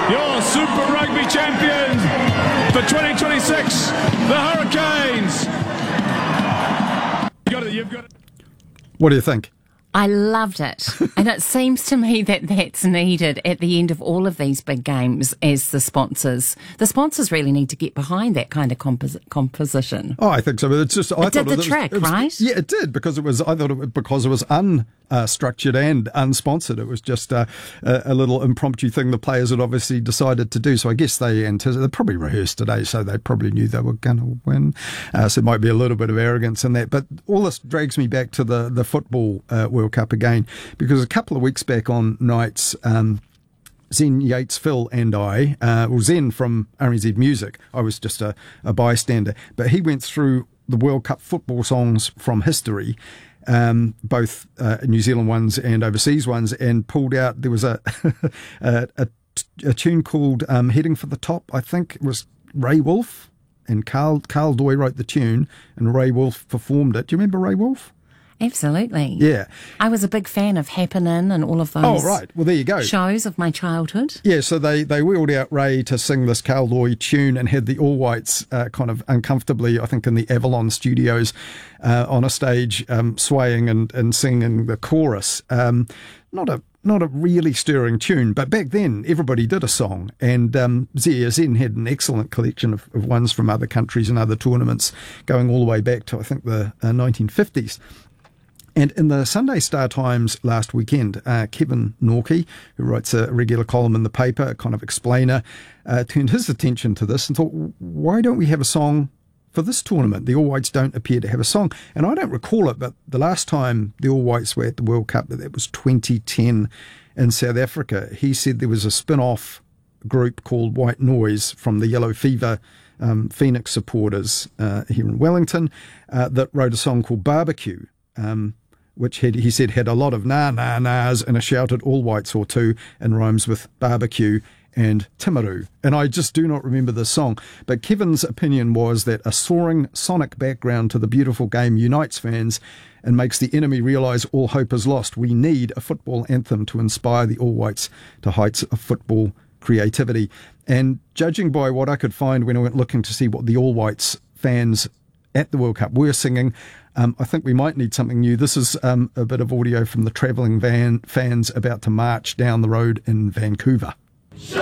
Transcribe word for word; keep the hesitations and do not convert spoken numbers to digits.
your Super Rugby champions for twenty twenty-six, the Hurricanes. You got it, you've got it. What do you think? I loved it. And it seems to me that that's needed at the end of all of these big games as the sponsors. The sponsors really need to get behind that kind of compos- composition. Oh, I think so. But it's just, I it did thought the it trick, was, it was, right? Yeah, it did, because it was, I thought it was, because it was unstructured and unsponsored. It was just uh, a, a little impromptu thing the players had obviously decided to do. So I guess they anticipated, they probably rehearsed today, so they probably knew they were going to win. Uh, so it might be a little bit of arrogance in that. But all this drags me back to the, the football uh, World Cup again. Because a couple of weeks back on Nights, um, Zen Yates, Phil and I, uh, well, Zen from R N Z Music, I was just a, a bystander, but he went through the World Cup football songs from history, um, both uh, New Zealand ones and overseas ones, and pulled out, there was a, a, a, a tune called um, Heading for the Top, I think it was Ray Wolf, and Carl, Carl Doy wrote the tune, and Ray Wolf performed it. Do you remember Ray Wolf? Absolutely. Yeah. I was a big fan of Happenin' and all of those oh, right. Well, there you go. shows of my childhood. Yeah, so they, they wheeled out Ray to sing this Carl Doy tune and had the All Whites uh, kind of uncomfortably, I think, in the Avalon studios uh, on a stage um, swaying and, and singing the chorus. Um, not a not a really stirring tune, but back then everybody did a song, and um, Zia Zen had an excellent collection of, of ones from other countries and other tournaments going all the way back to, I think, the uh, nineteen fifties. And in the Sunday Star Times last weekend, uh, Kevin Norkie, who writes a regular column in the paper, a kind of explainer, uh, turned his attention to this and thought, why don't we have a song for this tournament? The All Whites don't appear to have a song. And I don't recall it, but the last time the All Whites were at the World Cup, that was twenty ten in South Africa, he said there was a spin-off group called White Noise from the Yellow Fever um, Phoenix supporters uh, here in Wellington uh, that wrote a song called Barbecue. Um, which had, he said had a lot of na-na-nas and a shouted All Whites or two and rhymes with barbecue and Timaru. And I just do not remember the song. But Kevin's opinion was that a soaring sonic background to the beautiful game unites fans and makes the enemy realise all hope is lost. We need a football anthem to inspire the All Whites to heights of football creativity. And judging by what I could find when I went looking to see what the All Whites fans at the World Cup were singing, Um, I think we might need something new. This is um, a bit of audio from the travelling van fans about to march down the road in Vancouver.